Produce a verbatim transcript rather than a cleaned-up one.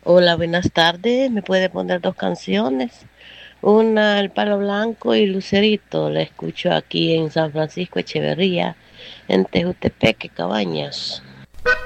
Hola, buenas tardes. ¿Me puede poner dos canciones? Una, El Palo Blanco y Lucerito. La escucho aquí en San Francisco Echeverría, en Tejutepeque, Cabañas.